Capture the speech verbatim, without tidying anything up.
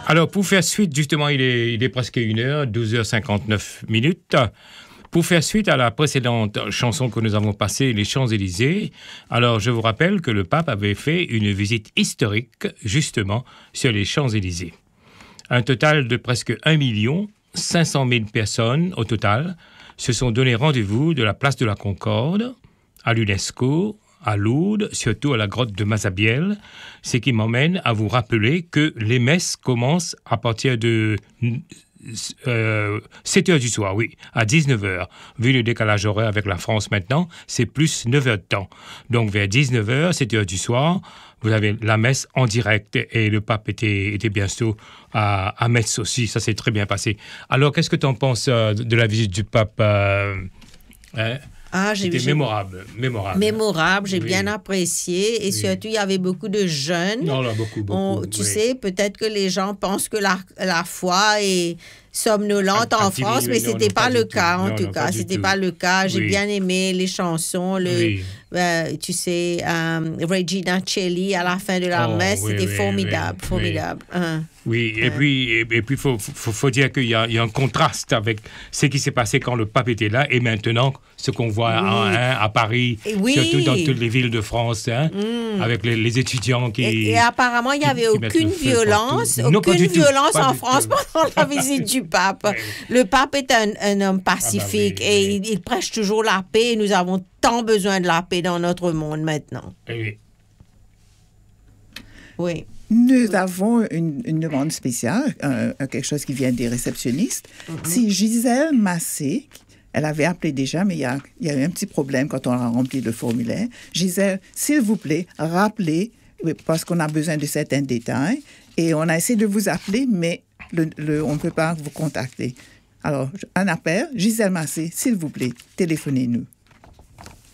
Alors, pour faire suite, justement, il est, il est presque une heure, douze heures cinquante-neuf minutes. Pour faire suite à la précédente chanson que nous avons passée, Les Champs-Élysées, alors je vous rappelle que le pape avait fait une visite historique, justement, sur les Champs-Élysées. Un total de presque un million cinq cent mille personnes au total se sont donné rendez-vous de la place de la Concorde à l'UNESCO, à Lourdes, surtout à la grotte de Mazabiel, ce qui m'emmène à vous rappeler que les messes commencent à partir de euh, sept heures du soir, oui, à dix-neuf heures. Vu le décalage horaire avec la France maintenant, c'est plus neuf heures de temps. Donc vers dix-neuf heures, sept heures du soir, vous avez la messe en direct et le pape était, était bien sûr à, à Metz aussi, ça s'est très bien passé. Alors qu'est-ce que tu en penses euh, de la visite du pape euh, hein? Ah, j'ai, C'était j'ai... mémorable, mémorable. Mémorable, j'ai oui. bien apprécié. Et oui. Surtout, il y avait beaucoup de jeunes. Non, là, beaucoup, beaucoup. On, tu oui. sais, peut-être que les gens pensent que la, la foi est somnolente en Activité, France, mais non, c'était non, pas, pas le tout. cas, en non, tout non, cas. pas C'était tout. pas le cas. J'ai oui. bien aimé les chansons, le, oui. euh, tu sais, um, Regina Celli à la fin de la oh, messe, oui, c'était oui, formidable, oui, formidable. Oui, hein. oui. et hein. puis et, et puis faut faut, faut dire qu'il y a, il y a un contraste avec ce qui s'est passé quand le pape était là et maintenant ce qu'on voit oui. hein, à Paris, oui. surtout dans toutes les villes de France, hein, mm. avec les, les étudiants qui... Et, et apparemment, il n'y avait aucune violence, non, aucune violence en France pendant la visite du pape. Oui. Le pape est un, un homme pacifique ah bah oui, et oui. Il, il prêche toujours la paix et nous avons tant besoin de la paix dans notre monde maintenant. Oui. Oui. Nous avons une, une demande spéciale, euh, quelque chose qui vient des réceptionnistes. Mm-hmm. C'est Gisèle Massé. Elle avait appelé déjà, mais il y a, il y a eu un petit problème quand on a rempli le formulaire. Gisèle, s'il vous plaît, rappelez, parce qu'on a besoin de certains détails. Et on a essayé de vous appeler, mais le, le, on ne peut pas vous contacter. Alors, un appel, Gisèle Massé, s'il vous plaît, téléphonez-nous.